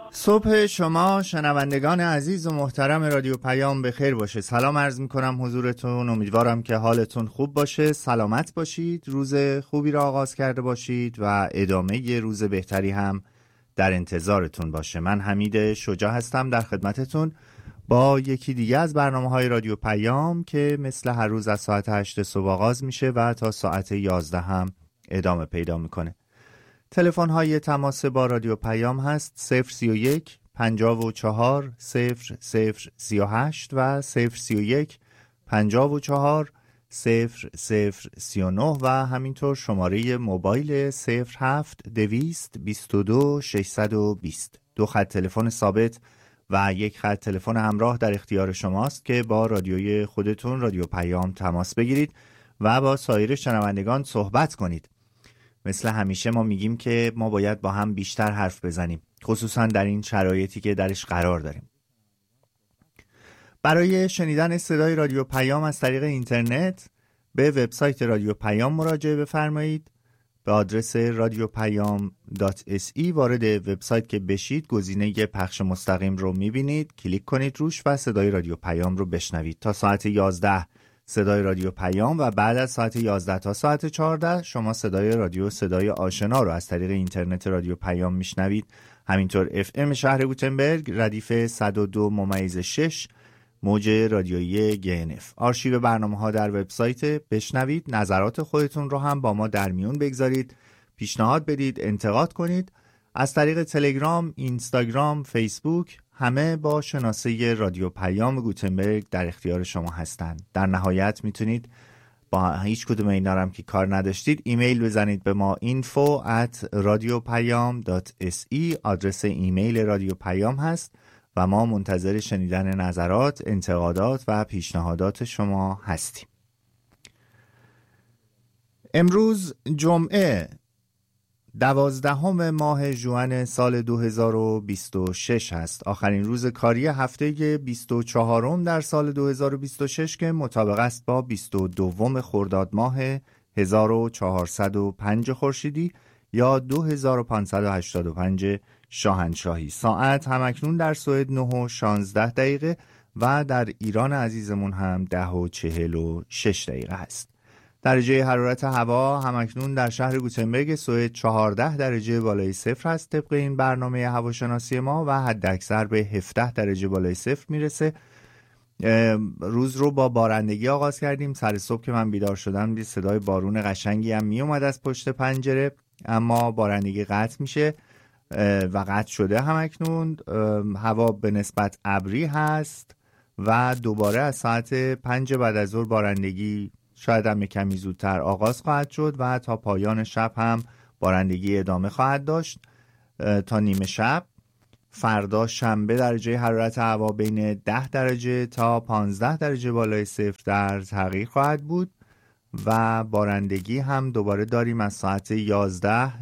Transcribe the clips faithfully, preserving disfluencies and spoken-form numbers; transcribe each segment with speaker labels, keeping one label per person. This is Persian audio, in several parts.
Speaker 1: صبح شما شنوندگان عزیز و محترم رادیو پیام بخیر باشه. سلام عرض میکنم حضورتون. امیدوارم که حالتون خوب باشه، سلامت باشید، روز خوبی را آغاز کرده باشید و ادامه ی روز بهتری هم در انتظارتون باشه. من حمید شجاع هستم در خدمتتون با یکی دیگه از برنامه‌های رادیو پیام که مثل هر روز از ساعت هشت صبح آغاز میشه و تا ساعت یازده هم ادامه پیدا میکنه. تلفن های تماس با رادیو پیام هست صفر سی و یک پنجاه و چهار صفر صفر سی و هشت و صفر سی و یک پنجاه و چهار صفر صفر سی و نه و همینطور شماره موبایل صفر هفت دویست بیست و دو ششصد و بیست. دو خط تلفن ثابت و یک خط تلفن همراه در اختیار شماست که با رادیوی خودتون رادیو پیام تماس بگیرید و با سایر شنوندگان صحبت کنید. مثل همیشه ما میگیم که ما باید با هم بیشتر حرف بزنیم، خصوصا در این شرایطی که درش قرار داریم. برای شنیدن صدای رادیو پیام از طریق اینترنت به وبسایت رادیو پیام مراجعه بفرمایید. به آدرس رادیو پیام دات اس ای وارد وبسایت که بشید گزینه پخش مستقیم رو میبینید، کلیک کنید روش و صدای رادیو پیام رو بشنوید. تا ساعت یازده صدای رادیو پیام و بعد از ساعت یازده تا ساعت چهارده شما صدای رادیو صدای آشنا رو از طریق اینترنت رادیو پیام میشنوید. همینطور اف ام شهر گوتنبرگ ردیف صد و دو ممیز شش موج رادیویی گی ان اف. آرشیو برنامه ها در وبسایت، بشنوید، نظرات خودتون رو هم با ما در میون بگذارید، پیشنهاد بدید، انتقاد کنید. از طریق تلگرام، اینستاگرام، فیسبوک همه با شناسه رادیو پیام گوتنبرگ در اختیار شما هستند. در نهایت میتونید با هیچ کدوم اینا هم که کار نداشتید ایمیل بزنید به ما info at radiopayam dot se. آدرس ایمیل رادیو پیام هست و ما منتظر شنیدن نظرات، انتقادات و پیشنهادات شما هستیم. امروز جمعه دوازدهم ماه ژوئن سال دو هزار و بیست و شش هست. آخرین روز کاری هفته بیست و چهارم در سال دو هزار و بیست و شش که مطابق است با بیست و دوم خرداد ماه هزار و چهارصد و پنج خورشیدی یا دو هزار و پانصد و هشتاد و پنج شاهنشاهی. ساعت همکنون در سوئد نه و شانزده دقیقه و در ایران عزیزمون هم ده و چهل و شش دقیقه است. درجه حرارت هوا همکنون در شهر گوتنبرگ سوئد چهارده درجه بالای صفر است طبق این برنامه هواشناسی ما و حد اکثر به هفده درجه بالای صفر میرسه. روز رو با بارندگی آغاز کردیم. سر صبح که من بیدار شدم دید صدای بارون قشنگی هم می اومد از پشت پنجره، اما بارندگی قطع میشه و قطع شده. همکنون هوا به نسبت ابری هست و دوباره از ساعت پنج بعد از ظهر بارندگی شاید هم کمی زودتر آغاز خواهد شد و تا پایان شب هم بارندگی ادامه خواهد داشت تا نیمه شب. فردا شنبه درجه حرارت هوا بین ده درجه تا پانزده درجه بالای صفر در تغییر خواهد بود و بارندگی هم دوباره داریم از ساعت یازده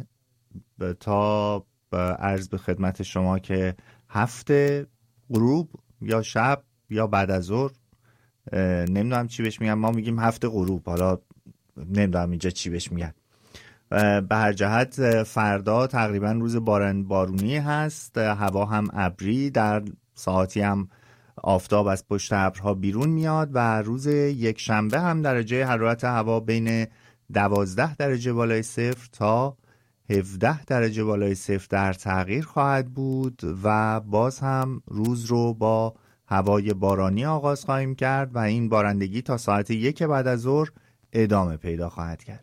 Speaker 1: تا عرض به خدمت شما که هفته غروب یا شب یا بعد از ظهر، نمیدونم چی بهش میگن، ما میگیم هفته غروب، حالا نمیدونم اینجا چی بهش میگن. به هر جهت فردا تقریبا روز باران بارونی هست، هوا هم ابری، در ساعتی هم آفتاب از پشت ابرها بیرون میاد و روز یک شنبه هم درجه حرارت هوا بین دوازده درجه بالای صفر تا هفده درجه بالای صفر در تغییر خواهد بود و باز هم روز رو با هوای بارانی آغاز خواهیم کرد و این بارندگی تا ساعت یک بعد از ظهر ادامه پیدا خواهد کرد.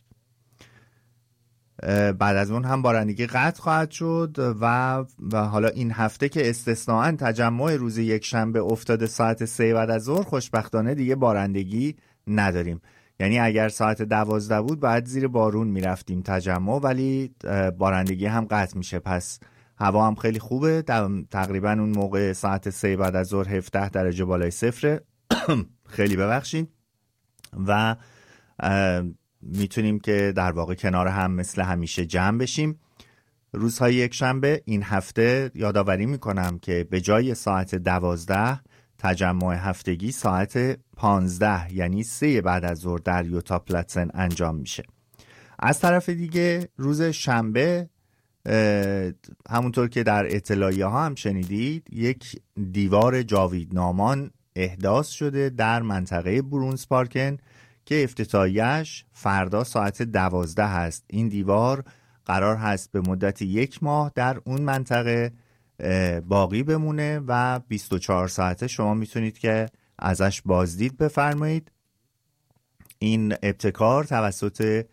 Speaker 1: بعد از اون هم بارندگی قطع خواهد شد و, و حالا این هفته که استثناءً تجمع روز یک شنبه افتاده ساعت سه بعد از ظهر، خوشبختانه دیگه بارندگی نداریم. یعنی اگر ساعت دوازده بود بعد زیر بارون میرفتیم تجمع، ولی بارندگی هم قطع میشه. پس هوا هم خیلی خوبه. تقریبا اون موقع ساعت سه بعد از ظهر هفده درجه بالای صفره خیلی ببخشید و میتونیم که در واقع کنار هم مثل همیشه جمع بشیم. روزهای یک شنبه این هفته یادآوری میکنم که به جای ساعت دوازده تجمع هفتگی ساعت پانزده یعنی سه بعد از ظهر در یوتا پلاتسن انجام میشه. از طرف دیگه روز شنبه همونطور که در اطلاعیه ها هم شنیدید یک دیوار جاویدنامان احداث شده در منطقه برونسپارکن که افتتاحیه‌اش فردا ساعت دوازده هست. این دیوار قرار هست به مدت یک ماه در اون منطقه باقی بمونه و بیست و چهار ساعته شما میتونید که ازش بازدید بفرمایید. این ابتکار توسط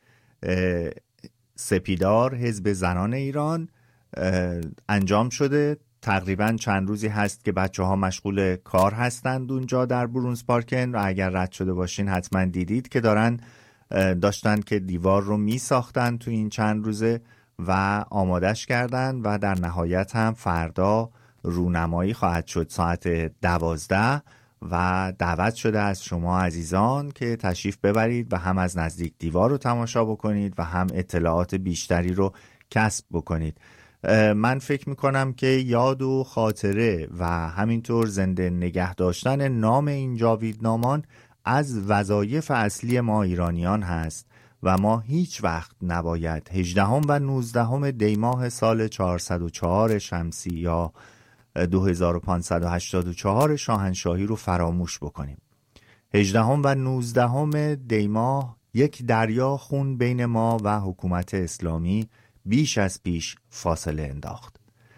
Speaker 1: سپیدار حزب زنان ایران انجام شده. تقریبا چند روزی هست که بچه ها مشغول کار هستند اونجا در برونسپارکن و اگر رد شده باشین حتما دیدید که دارن داشتن که دیوار رو می ساختن تو این چند روزه و آمادش کردن و در نهایت هم فردا رونمایی خواهد شد ساعت دوازده و دعوت شده از شما عزیزان که تشریف ببرید و هم از نزدیک دیوار رو تماشا بکنید و هم اطلاعات بیشتری رو کسب بکنید. من فکر میکنم که یاد و خاطره و همینطور زنده نگه داشتن نام این جاویدنامان از وظایف اصلی ما ایرانیان هست و ما هیچ وقت نباید هجدهم و نوزدهم دی ماه سال چهارصد و چهار شمسی یا دو هزار و پانصد و هشتاد و چهار شاهنشاهی رو فراموش بکنیم. هجدهم و نوزدهم دی ماه یک دریا خون بین ما و حکومت اسلامی بیش از پیش فاصله انداخت.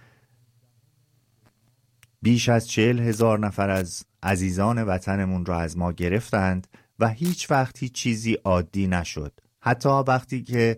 Speaker 1: بیش از چهل هزار نفر از عزیزان وطنمون را از ما گرفتند و هیچ وقت هیچ چیزی عادی نشد. حتی وقتی که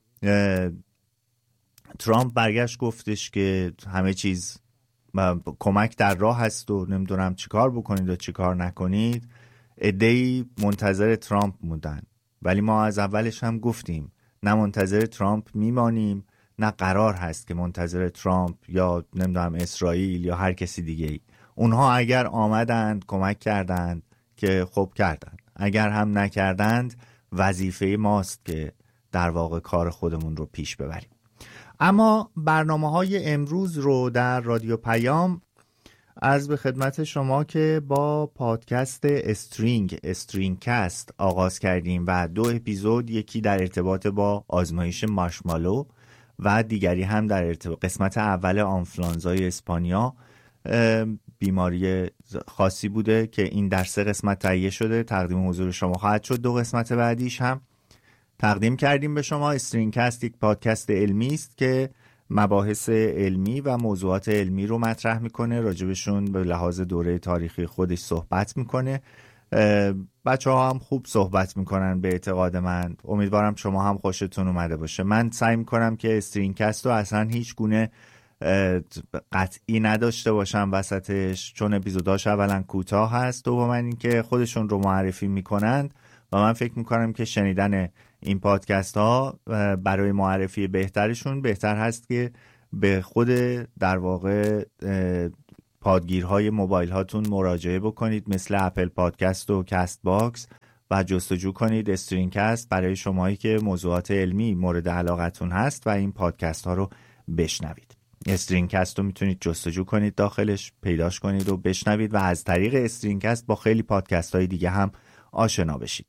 Speaker 1: ترامپ برگشت گفتش که همه چیز کمک در راه هست و نمیدونم چیکار بکنید و چیکار نکنید، عده‌ای منتظر ترامپ موندن. ولی ما از اولش هم گفتیم نه منتظر ترامپ میمانیم نه قرار هست که منتظر ترامپ یا نمیدونم اسرائیل یا هر کسی دیگه ای. اونها اگر آمدند کمک کردند که خب کردند، اگر هم نکردند وظیفه ماست که در واقع کار خودمون رو پیش ببریم. اما برنامه‌های امروز رو در رادیو پیام عرض به خدمت شما که با پادکست استرینگ استرینگ کست آغاز کردیم و دو اپیزود، یکی در ارتباط با آزمایش مارشمالو و دیگری هم در ارتباط قسمت اول آنفلانزای اسپانیا، بیماری خاصی بوده که این در سه قسمت تهیه شده، تقدیم حضور شما خواهد شد. دو قسمت بعدیش هم تقدیم کردیم به شما. استرینگ کست یک پادکست علمی است که مباحث علمی و موضوعات علمی رو مطرح میکنه، راجبشون به لحاظ دوره تاریخی خودش صحبت میکنه. بچه ها هم خوب صحبت میکنن به اعتقاد من. امیدوارم شما هم خوشتون اومده باشه. من سعی میکنم که استرینگ کست رو اصلا هیچ گونه قطعی نداشته باشم وسطش، چون اپیزوداش اولا کوتاه هست، دوما اینکه خودشون رو معرفی میکنند و من فکر میکنم که شنیدن این پادکست ها برای معرفی بهترشون بهتر هست که به خود در واقع پادگیرهای موبایل هاتون مراجعه بکنید، مثل اپل پادکست و کست باکس، و جستجو کنید استرینگ کست برای شمایی که موضوعات علمی مورد علاقتون هست و این پادکست ها رو بشنوید. استرینگ کست رو میتونید جستجو کنید، داخلش پیداش کنید و بشنوید و از طریق استرینگ کست با خیلی پادکست های دیگه هم آشنا بشید.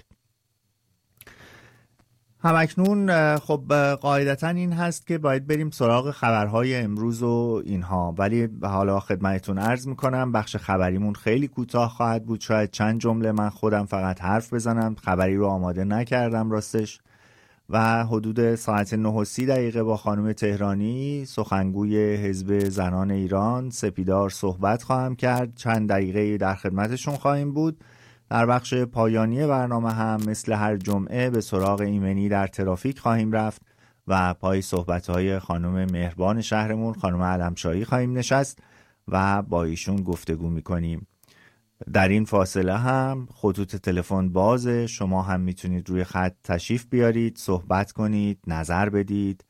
Speaker 1: همکنون خب قاعدتا این هست که باید بریم سراغ خبرهای امروز و اینها، ولی حالا خدمتتون عرض میکنم بخش خبریمون خیلی کوتاه خواهد بود، شاید چند جمله من خودم فقط حرف بزنم، خبری رو آماده نکردم راستش، و حدود ساعت نه و سی دقیقه با خانم تهرانی سخنگوی حزب زنان ایران سپیدار صحبت خواهم کرد. چند دقیقه در خدمتشون خواهیم بود. در بخش پایانی برنامه هم مثل هر جمعه به سراغ ایمنی در ترافیک خواهیم رفت و پای صحبت‌های خانم مهربان شهرمون خانم علمشاهی خواهیم نشست و با ایشون گفتگو می‌کنیم. در این فاصله هم خطوط تلفن بازه، شما هم میتونید روی خط تشریف بیارید، صحبت کنید، نظر بدید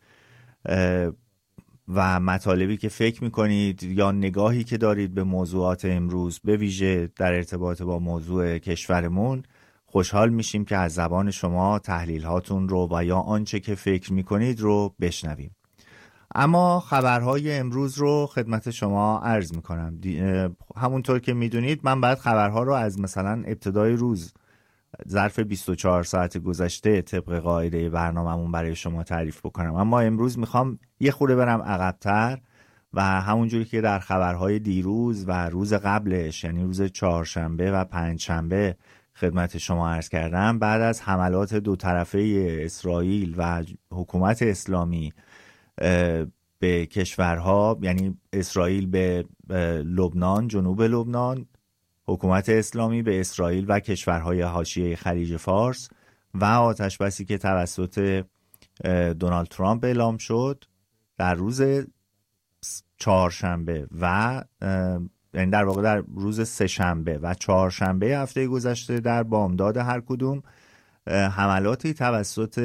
Speaker 1: و مطالبی که فکر میکنید یا نگاهی که دارید به موضوعات امروز به ویژه در ارتباط با موضوع کشورمون، خوشحال میشیم که از زبان شما تحلیل هاتون رو و یا آنچه که فکر میکنید رو بشنویم. اما خبرهای امروز رو خدمت شما عرض میکنم. همونطور که میدونید من بعد خبرها رو از مثلا ابتدای روز ظرف بیست و چهار ساعت گذشته طبق قاعده برنامه‌مون برای شما تعریف بکنم. اما امروز میخوام یه خورده برم عقب‌تر و همونجوری که در خبرهای دیروز و روز قبلش، یعنی روز چهارشنبه و پنجشنبه خدمت شما عرض کردم، بعد از حملات دو طرفه اسرائیل و حکومت اسلامی به کشورها، یعنی اسرائیل به لبنان، جنوب لبنان، حکومت اسلامی به اسرائیل و کشورهای حاشیه خلیج فارس، و آتشبسی که توسط دونالد ترامپ اعلام شد در روز چهارشنبه و یعنی در واقع در روز سه‌شنبه و چهارشنبه هفته گذشته در بامداد هر کدوم، حملاتی توسط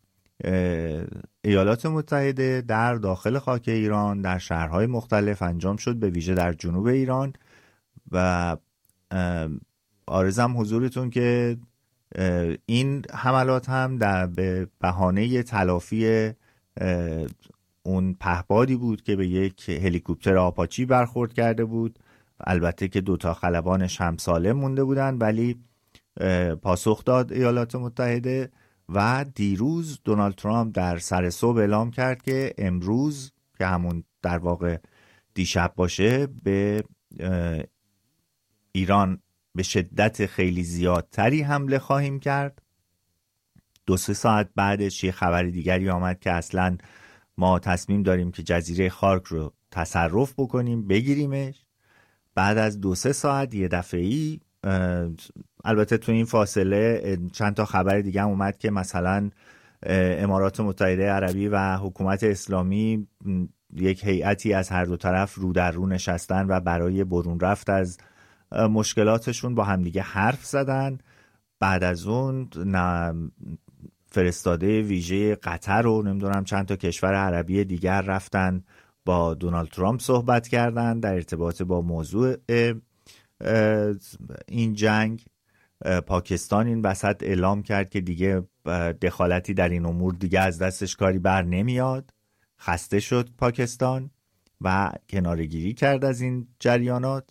Speaker 1: ایالات متحده در داخل خاک ایران در شهرهای مختلف انجام شد، به ویژه در جنوب ایران. و عرضم حضورتون که این حملات هم در به بهانه تلافی اون پهپادی بود که به یک هلیکوپتر آپاچی برخورد کرده بود. البته که دوتا خلبانش هم سالم مونده بودن، ولی پاسخ داد ایالات متحده. و دیروز دونالد ترامپ در سر صبح اعلام کرد که امروز که همون در واقع دیشب باشه، به ایران به شدت خیلی زیادتری حمله خواهیم کرد. دو سه ساعت بعدش یه خبر دیگری آمد که اصلا ما تصمیم داریم که جزیره خارک رو تصرف بکنیم، بگیریمش. بعد از دو سه ساعت یه دفعه‌ای، البته تو این فاصله چند تا خبر دیگه هم اومد که مثلا امارات متحده عربی و حکومت اسلامی یک هیئتی از هر دو طرف رو در رو نشستن و برای برون رفت از مشکلاتشون با همدیگه حرف زدن. بعد از اون فرستاده ویژه قطر و نمیدونم چند تا کشور عربی دیگر رفتن با دونالد ترامپ صحبت کردن در ارتباط با موضوع این جنگ. پاکستان این وسط اعلام کرد که دیگه دخالتی در این امور دیگه از دستش کاری بر نمیاد. خسته شد پاکستان و کناره‌گیری کرد از این جریانات.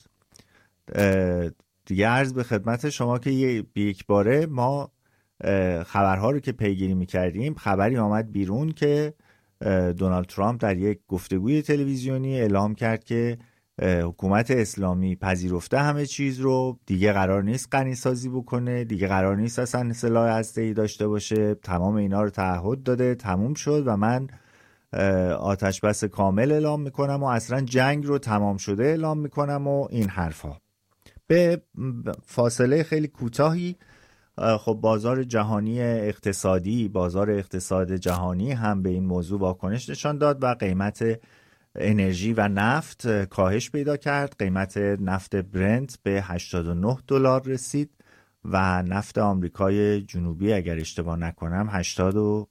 Speaker 1: دیگه عرض به خدمت شما که یک باره ما خبرها رو که پیگیری میکردیم، خبری آمد بیرون که دونالد ترامپ در یک گفتگوی تلویزیونی اعلام کرد که حکومت اسلامی پذیرفته همه چیز رو، دیگه قرار نیست غنی‌سازی بکنه، دیگه قرار نیست اصلا سلاح هسته‌ای داشته باشه، تمام اینا رو تعهد داده، تموم شد و من آتش بس کامل اعلام میکنم و اصلا جنگ رو تمام شده اعلام میکنم و این حرفا. به فاصله خیلی کوتاهی خب بازار جهانی اقتصادی، بازار اقتصاد جهانی هم به این موضوع واکنش نشان داد و قیمت انرژی و نفت کاهش پیدا کرد. قیمت نفت برنت به هشتاد و نه دلار رسید و نفت آمریکای جنوبی اگر اشتباه نکنم هشتاد و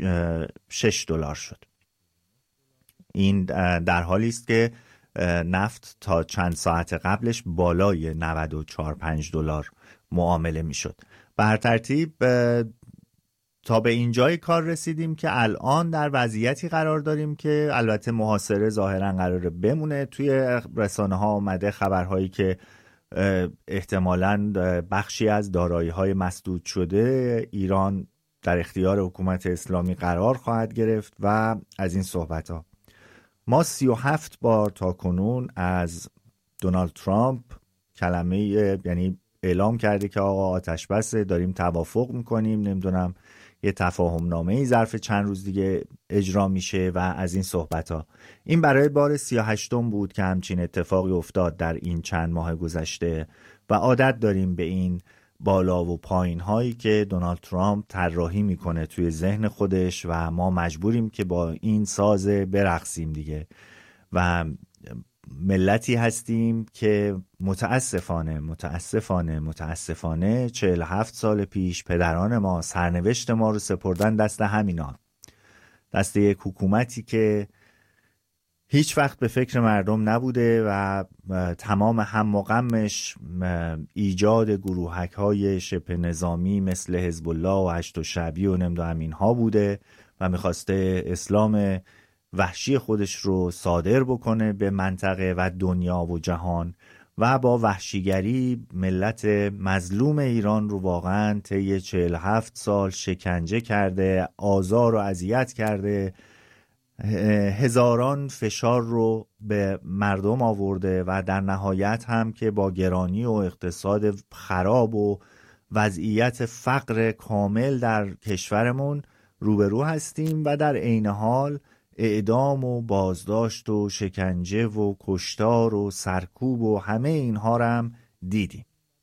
Speaker 1: شش دلار شد. این در حالی است که نفت تا چند ساعت قبلش بالای نود و چهار پنج دلار معامله میشد. بر ترتیب تا به اینجای کار رسیدیم که الان در وضعیتی قرار داریم که البته محاصره ظاهرا قراره بمونه. توی رسانه ها آمده خبرهایی که احتمالاً بخشی از دارایی‌های مسدود شده ایران در اختیار حکومت اسلامی قرار خواهد گرفت و از این صحبت ها. ما سی و هفت بار تا کنون از دونالد ترامپ کلمه یعنی اعلام کرده که آقا آتش بسه، داریم توافق میکنیم، نمیدونم یه تفاهم نامه ای ظرف چند روز دیگه اجرا میشه و از این صحبت ها. این برای بار سی و هشتم بود که همچین اتفاقی افتاد در این چند ماه گذشته و عادت داریم به این بالا و پایین هایی که دونالد ترامپ طراحی میکنه توی ذهن خودش و ما مجبوریم که با این ساز برقصیم دیگه. و ملتی هستیم که متاسفانه متاسفانه متاسفانه چهل و هفت سال پیش پدران ما سرنوشت ما رو سپردن دست همینا، دست یک حکومتی که هیچ وقت به فکر مردم نبوده و تمام هم و غمش ایجاد گروهک های شبه نظامی مثل حزب الله و هشت و شعبی و نمیدونم اینها بوده و میخواسته اسلام وحشی خودش رو صادر بکنه به منطقه و دنیا و جهان و با وحشیگری ملت مظلوم ایران رو واقعا طی چهل و هفت سال شکنجه کرده، آزار و اذیت کرده، هزاران فشار رو به مردم آورده و در نهایت هم که با گرانی و اقتصاد خراب و وضعیت فقر کامل در کشورمون روبرو هستیم و در عین حال اعدام و بازداشت و شکنجه و کشتار و سرکوب و همه اینها رو هم دیدیم.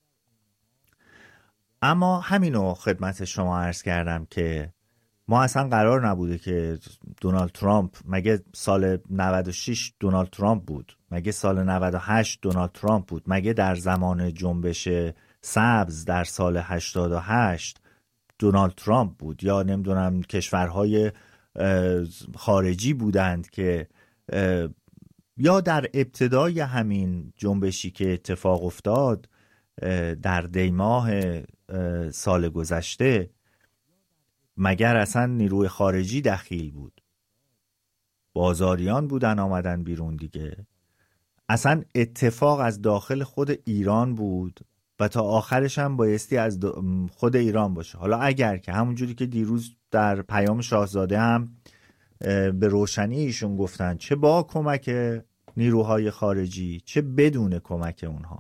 Speaker 1: اما همینو خدمت شما عرض کردم که ما اصلا قرار نبوده که دونالد ترامپ، مگه سال نود و شش دونالد ترامپ بود، مگه سال نود و هشت دونالد ترامپ بود، مگه در زمان جنبش سبز در سال هشتاد و هشت دونالد ترامپ بود، یا نمیدونم کشورهای خارجی بودند که یا در ابتدای همین جنبشی که اتفاق افتاد در دی ماه سال گذشته، مگر اصلا نیروی خارجی دخیل بود؟ بازاریان بودن آمدن بیرون دیگه. اصلا اتفاق از داخل خود ایران بود و تا آخرش هم بایستی از خود ایران باشه. حالا اگر که همونجوری که دیروز در پیام شاهزاده هم به روشنی ایشون گفتن، چه با کمک نیروهای خارجی چه بدون کمک اونها،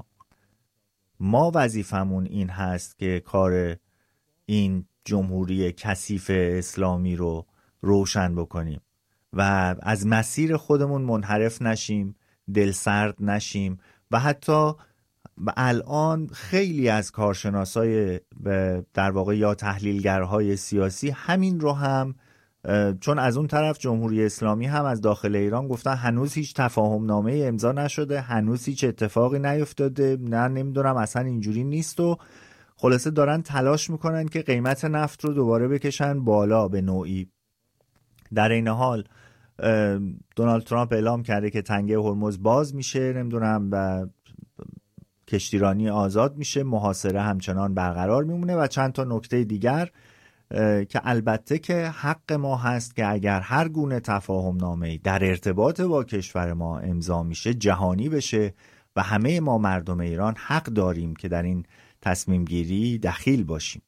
Speaker 1: ما وظیفمون این هست که کار این جمهوری کثیف اسلامی رو روشن بکنیم و از مسیر خودمون منحرف نشیم، دلسرد نشیم. و حتی الان خیلی از کارشناسای در واقع یا تحلیلگرهای سیاسی همین رو هم، چون از اون طرف جمهوری اسلامی هم از داخل ایران گفتن هنوز هیچ تفاهم نامه امضا نشده، هنوز هیچ اتفاقی نیفتاده، نه نمیدونم اصلا اینجوری نیست و خلاصه دارن تلاش میکنن که قیمت نفت رو دوباره بکشن بالا به نوعی. در این حال دونالد ترامپ اعلام کرده که تنگه هرمز باز میشه، نمیدونم و کشتیرانی آزاد میشه، محاصره همچنان برقرار میمونه و چند تا نکته دیگر که البته که حق ما هست که اگر هر گونه تفاهم نامه‌ای در ارتباط با کشور ما امضا میشه جهانی بشه و همه ما مردم ایران حق داریم که در این تصمیم گیری دخیل باشیم.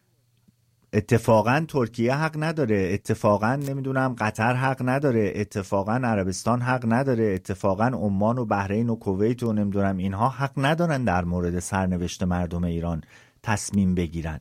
Speaker 1: اتفاقا ترکیه حق نداره، اتفاقا نمیدونم قطر حق نداره، اتفاقا عربستان حق نداره، اتفاقا عمان و بحرین و کویت و نمیدونم اینها حق ندارن در مورد سرنوشت مردم ایران تصمیم بگیرن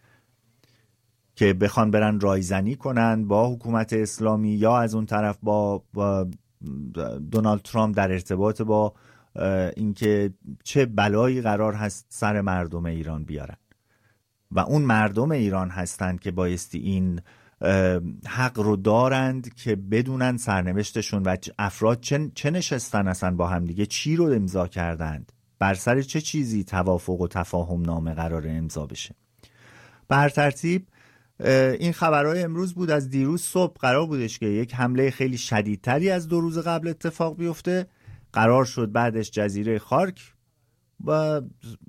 Speaker 1: که بخوان برن رایزنی کنن با حکومت اسلامی یا از اون طرف با, با دونالد ترامپ در ارتباط با اینکه چه بلایی قرار هست سر مردم ایران بیارن. و اون مردم ایران هستند که بایستی این حق رو دارند که بدونن سرنوشتشون و افراد چه, چه نشستن اصلا با هم دیگه، چی رو امضا کردند، بر سر چه چیزی توافق و تفاهم نامه قرار امضا بشه. بر ترتیب این خبرهای امروز بود. از دیروز صبح قرار بودش که یک حمله خیلی شدیدتری از دو روز قبل اتفاق بیفته، قرار شد بعدش جزیره خارک و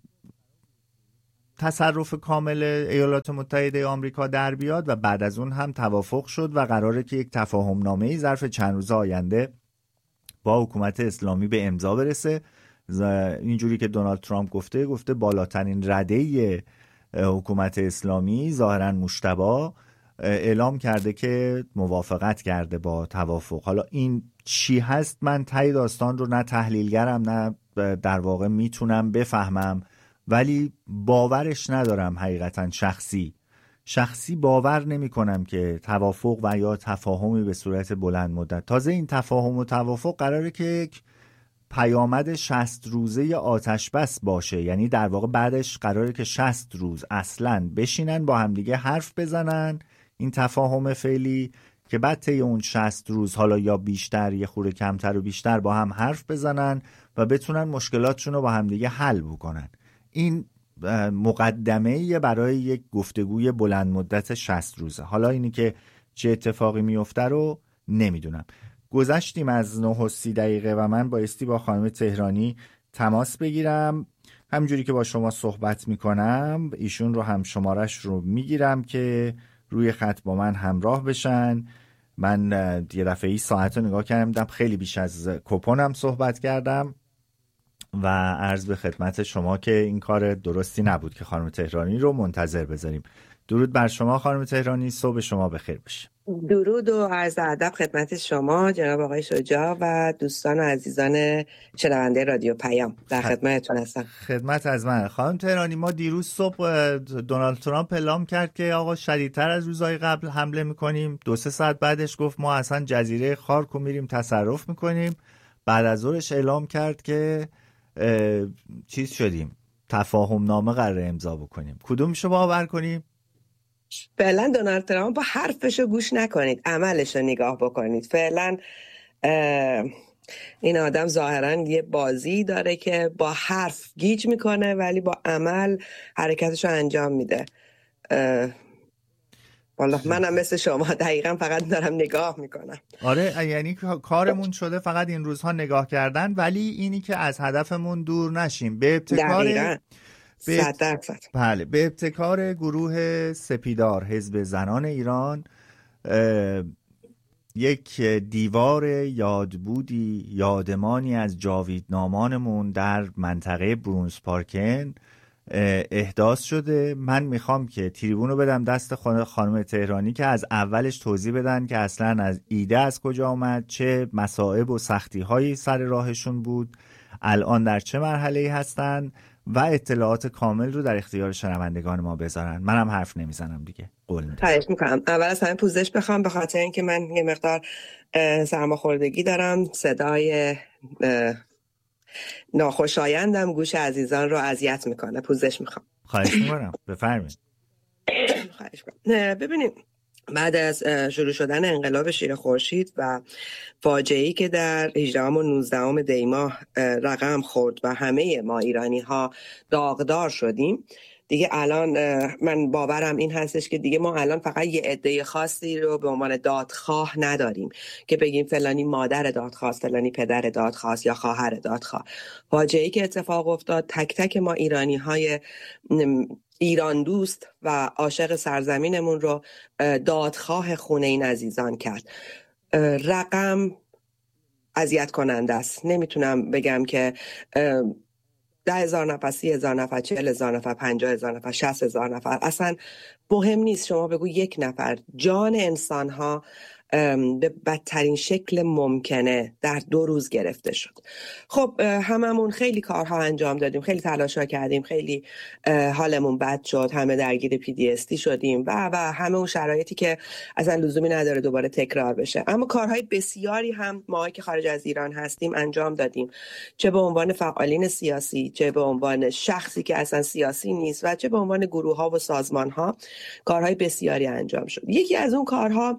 Speaker 1: تصرف کامل ایالات متحده آمریکا در بیاد و بعد از اون هم توافق شد و قراره که یک تفاهم نامه‌ای ظرف چند روز آینده با حکومت اسلامی به امضا برسه. اینجوری که دونالد ترامپ گفته گفته بالاترین رده حکومت اسلامی ظاهراً مجتبی اعلام کرده که موافقت کرده با توافق. حالا این چی هست من ته داستان رو نه تحلیلگرم نه در واقع میتونم بفهمم، ولی باورش ندارم. حقیقتا شخصی شخصی باور نمی کنم که توافق و یا تفاهمی به صورت بلند مدت، تازه این تفاهم و توافق قراره که یک پیامد شصت روزه آتش بس باشه، یعنی در واقع بعدش قراره که شصت روز اصلاً بشینن با همدیگه حرف بزنن این تفاهم فعلی، که بعد طی اون شصت روز حالا یا بیشتر یه خورده کمتر و بیشتر با هم حرف بزنن و بتونن مشکلاتشون رو با همدیگه حل بکنن. این مقدمه برای یک گفتگوی بلند مدت شصت روزه. حالا اینی که چه اتفاقی میفته رو نمیدونم. گذشتیم از نه و سی دقیقه و من بایستی با خانم تهرانی تماس بگیرم. همجوری که با شما صحبت میکنم ایشون رو هم شمارش رو میگیرم که روی خط با من همراه بشن. من یه دفعه ای ساعت رو نگاه کردم دیدم خیلی بیش از کپونم صحبت کردم و عرض به خدمت شما که این کار درستی نبود که خانم تهرانی رو منتظر بذاریم. درود بر شما خانم تهرانی، صبح شما بخیر باشه.
Speaker 2: درود و عرض ادب خدمت شما جناب آقای شجاع و دوستان و عزیزان شنونده رادیو پیام، در خدمتتون هستم.
Speaker 1: خدمت از من. خانم تهرانی، ما دیروز صبح دونالد ترامپ اعلام کرد که آقا شدیدتر از روزهای قبل حمله میکنیم. دو سه ساعت بعدش گفت ما اصلا جزیره خارک رو میریم تصرف میکنیم. بعد از ظهرش اعلام کرد که چیز شدیم، تفاهم نامه قراره امضا بکنیم. کدومشو باور کنیم؟
Speaker 2: فعلا دونالد ترامپ با حرفشو گوش نکنید، عملشو نگاه بکنید. فعلا این آدم ظاهرا یه بازی داره که با حرف گیج میکنه ولی با عمل حرکتشو انجام میده. والله منم مثل شما دقیقا فقط دارم نگاه میکنم.
Speaker 1: آره، یعنی کارمون شده فقط این روزها نگاه کردن، ولی اینی که از هدفمون دور نشیم. به ابتکار
Speaker 2: دقیقا صد درصد
Speaker 1: بله به ابتکار گروه سپیدار حزب زنان ایران یک دیوار یادبودی، یادمانی از جاویدنامانمون در منطقه برونز پارکن احداث شده. من میخوام که تریبون رو بدم دست خانم تهرانی که از اولش توضیح بدن که اصلا از ایده از کجا آمد، چه مصائب و سختی هایی سر راهشون بود، الان در چه مرحله‌ای هستن و اطلاعات کامل رو در اختیار شنوندگان ما بذارن. منم حرف نمیزنم دیگه، قول میدم.
Speaker 2: خواهش میکنم. اول از همه پوزش بخوام به خاطر اینکه من یه مقدار سرماخوردگی دارم، صدای ناخوشایندم گوش عزیزان رو اذیت میکنه. پوزش میخوام.
Speaker 1: خواهش میکنم، بفرمایید.
Speaker 2: خواهش میکنم. ببینید، بعد از شروع شدن انقلاب شیر خورشید و فاجعه‌ای که در هجدهم و نوزدهم دی ماه رقم خورد و همه ما ایرانی ها داغدار شدیم، دیگه الان من باورم این هستش که دیگه ما الان فقط یه عده خاصی رو به عنوان دادخواه نداریم که بگیم فلانی مادر دادخواه، فلانی پدر دادخواه یا خواهر دادخواه. فاجعه‌ای که اتفاق افتاد تک تک ما ایرانی های ایران دوست و عاشق سرزمینمون رو دادخواه خونه این عزیزان کرد. رقم اذیت کننده است. نمیتونم بگم که ده هزار نفر، سی هزار نفر، چهل هزار نفر، پنجاه هزار نفر، شصت هزار نفر، اصلا مهم نیست. شما بگو یک نفر، جان انسان ها به بدترین شکل ممکنه در دو روز گرفته شد. خب هممون خیلی کارها انجام دادیم، خیلی تلاش‌ها کردیم، خیلی حالمون بد شد، همه درگیر پی دی اس دی شدیم و و همه اون شرایطی که اصلا لزومی نداره دوباره تکرار بشه. اما کارهای بسیاری هم ما که خارج از ایران هستیم انجام دادیم، چه به عنوان فعالین سیاسی، چه به عنوان شخصی که اصلا سیاسی نیست و چه به عنوان گروه‌ها و سازمان‌ها. کارهای بسیاری انجام شد. یکی از اون کارها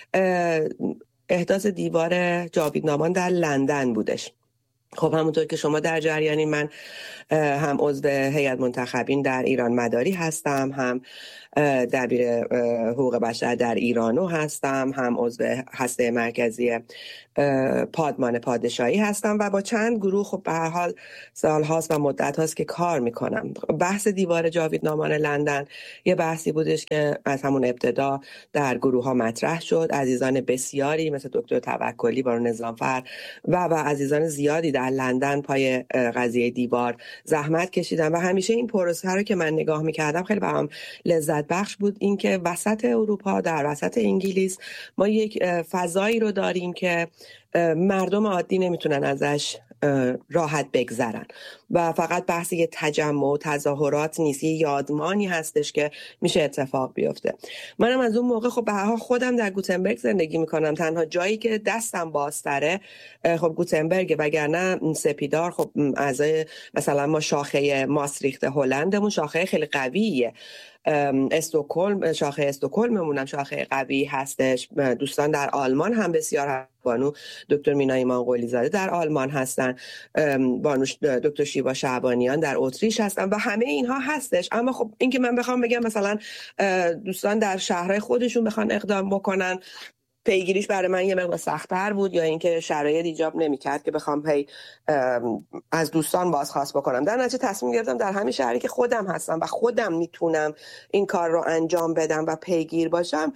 Speaker 2: احداث دیوار جاویدنامان در لندن بودش. خب همونطور که شما در جریانی، من هم عضو هیئت منتخبین در ایران مداری هستم، هم دبیر حقوق بشر در ایرانو هستم، هم عضو هسته مرکزی پادمان پادشاهی هستم و با چند گروه خب به هر حال سال هاست و مدت هاست که کار میکنم. بحث دیوار جاویدنامان لندن یه بحثی بودش که از همون ابتدا در گروه ها مطرح شد. عزیزان بسیاری مثل دکتر توکلی، بارون نظامفر و و عزیزان زیادی در لندن پای قضیه دیوار زحمت کشیدن و همیشه این پروسه رو که من نگاه میکردم خیلی برام لذت بخش بود. این که وسط اروپا، در وسط انگلیس، ما یک فضایی رو داریم که مردم عادی نمیتونن ازش راحت بگذرن و فقط بحث یه تجمع و تظاهرات نیست، یه یادمانی هستش که میشه اتفاق بیفته. منم از اون موقع خب به هر حال خودم در گوتنبرگ زندگی میکنم، تنها جایی که دستم بازتره خب گوتنبرگ، وگرنه سپیدار خب اعضای مثلا ما شاخه ماسریخت هلندمون شاخه خیلی قویه، استکهلم شاخه استکهلممون شاخه قوی هستش. دوستان در آلمان هم بسیار، بانو دکتر مینا ایمانقلی زاده در آلمان هستن، بانو دکتر شیوا شعبانیان در اتریش هستن و همه اینها هستش. اما خب این که من بخوام بگم مثلا دوستان در شهرهای خودشون بخوان اقدام بکنن، پیگیریش برای من یه مقدار سخت‌تر بود، یا اینکه شرایط ایجاب نمی‌کرد که بخوام هی از دوستان بازخواست بکنم. در نتیجه تصمیم گرفتم در همین شهری که خودم هستم و خودم میتونم این کار رو انجام بدم و پیگیر باشم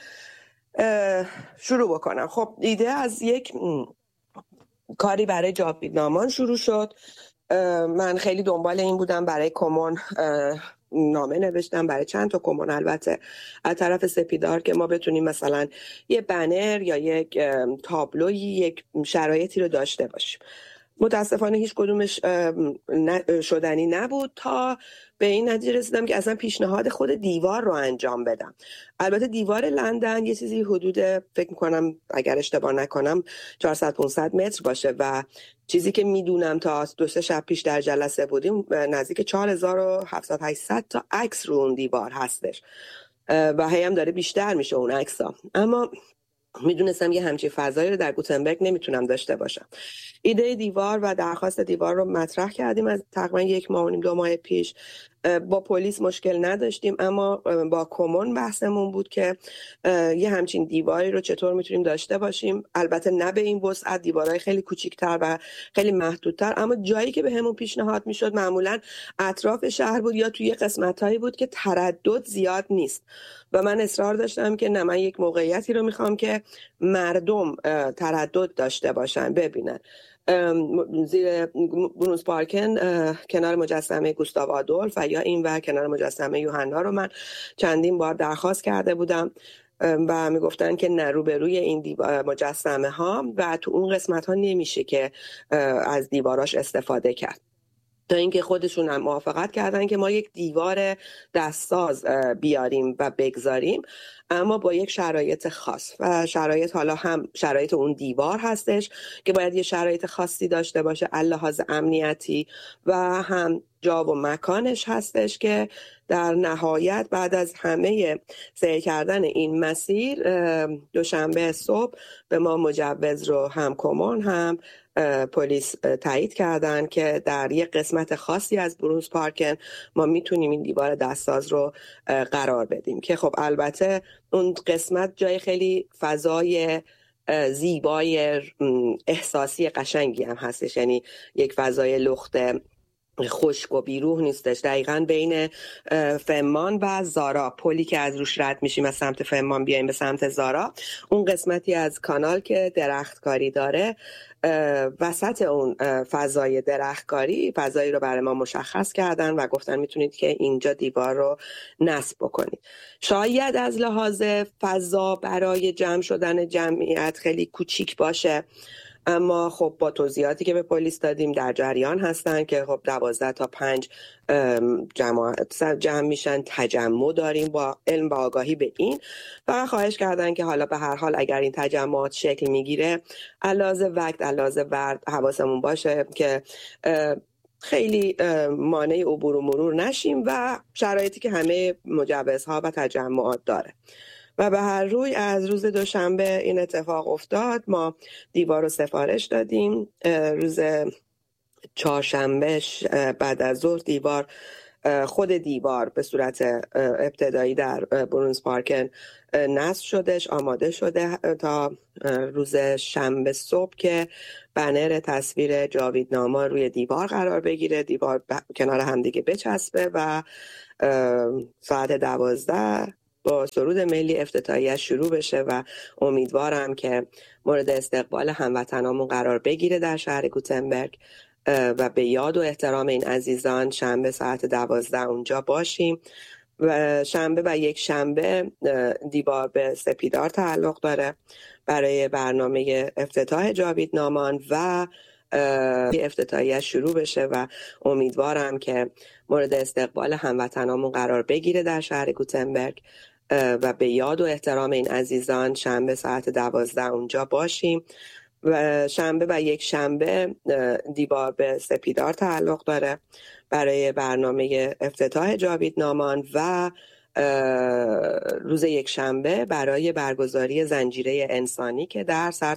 Speaker 2: شروع بکنم. خب ایده از یک کاری برای جاویدنامان شروع شد من خیلی دنبال این بودم برای کمون نامه نوشتم، برای چند تا کمون البته از طرف سپیدار، که ما بتونیم مثلا یه بنر یا یک تابلوی یک شرایطی رو داشته باشیم. متاسفانه هیچ کدومش شدنی نبود تا به این نتیجه رسیدم که اصلا پیشنهاد خود دیوار رو انجام بدم. البته دیوار لندن یه چیزی حدود فکر میکنم اگر اشتباه نکنم چهارصد پانصد متر باشه و چیزی که میدونم تا دو سه شب پیش در جلسه بودیم نزدیک چهار هزار و هفتصد هشتصد تا عکس رو اون دیوار هستش و هی هم داره بیشتر میشه اون عکس‌ها. اما میدونستم یه همچین فضایی رو در گوتنبرگ نمیتونم داشته باشم. ایده دیوار و درخواست دیوار رو مطرح کردیم از تقریبا یک ماه و نیم دو ماه پیش. با پلیس مشکل نداشتیم، اما با کمون بحثمون بود که یه همچین دیواری رو چطور میتونیم داشته باشیم، البته نه به این وسعت، دیوارهای خیلی کوچیک‌تر و خیلی محدودتر، اما جایی که به همون پیشنهاد میشد معمولا اطراف شهر بود یا توی قسمتایی بود که تردد زیاد نیست و من اصرار داشتم که نه، من یک موقعیتی رو میخوام که مردم تردد داشته باشن، ببینن. زیر برونز پارکن کنار مجسمه گوستاو آدولف و یا این ور کنار مجسمه یوحنا رو من چندین بار درخواست کرده بودم و میگفتن که نه، روبروی این مجسمه ها و تو اون قسمت ها نمیشه که از دیواراش استفاده کرد، تا اینکه خودشون هم موافقت کردن که ما یک دیوار دستساز بیاریم و بگذاریم، اما با یک شرایط خاص و شرایط حالا هم شرایط اون دیوار هستش که باید یه شرایط خاصی داشته باشه لحاظ امنیتی و هم جا و مکانش هستش که در نهایت بعد از همه سیر کردن این مسیر دوشنبه صبح به ما مجوز رو هم کمون هم پلیس تایید کردن که در یک قسمت خاصی از برونز پارکن ما میتونیم این دیوار دستساز رو قرار بدیم که خب البته اون قسمت جای خیلی فضای زیبای احساسی قشنگی هم هستش، یعنی یک فضای لخت خشک و بیروح نیستش، دقیقاً بین فمان و زارا، پلی که از روش رد میشیم از سمت فمان بیایم به سمت زارا، اون قسمتی از کانال که درختکاری داره، وسط اون فضای درختکاری فضایی رو برای ما مشخص کردن و گفتن میتونید که اینجا دیوار رو نصب بکنید. شاید از لحاظ فضا برای جمع شدن جمعیت خیلی کوچیک باشه، اما خب با توضیحاتی که به پلیس دادیم در جریان هستن که خب دوازده تا پنج جماعت جمع میشن، تجمع داریم، با علم و آگاهی به این فقط خواهش کردن که حالا به هر حال اگر این تجمعات شکل میگیره علاوه وقت علاوه ورد حواسمون باشه که خیلی مانع عبور و مرور نشیم و شرایطی که همه مجوزها و تجمعات داره. و به هر روی از روز دوشنبه این اتفاق افتاد. ما دیوار رو سفارش دادیم، روز چهارشنبه بعد از ظهر دیوار خود دیوار به صورت ابتدایی در برونز پارکن نصب شدش، آماده شده تا روز شنبه صبح که بنر تصویر جاویدناما روی دیوار قرار بگیره، دیوار کنار همدیگه بچسبه و ساعت دوازده با سرود ملی افتتاحیه شروع بشه و امیدوارم که مورد استقبال هموطنامون قرار بگیره در شهر گوتنبرگ و به یاد و احترام این عزیزان شنبه ساعت دوازده اونجا باشیم. و شنبه و یک شنبه دیوار به سپیدار تعلق داره برای برنامه افتتاح جاویدنامان و افتتاحیه شروع بشه و امیدوارم که مورد استقبال هموطنامون قرار بگیره در شهر گوتنبرگ و به یاد و احترام این عزیزان شنبه ساعت دوازده اونجا باشیم. و شنبه و یک شنبه دیوار به سپیدار تعلق داره برای برنامه افتتاح جاویدنامان و روز یک شنبه برای برگزاری زنجیره انسانی که در سر